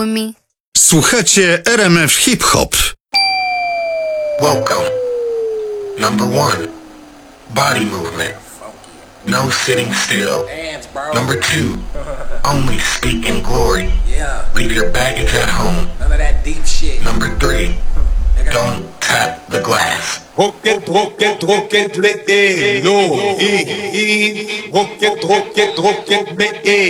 me? Słuchacie RMF Hip Hop. Welcome. Number 1, body movement. No sitting still. Number 2, only speak in glory. Leave your baggage at home. None of that deep shit. Number 3, don't tap the glass. Rocket, me,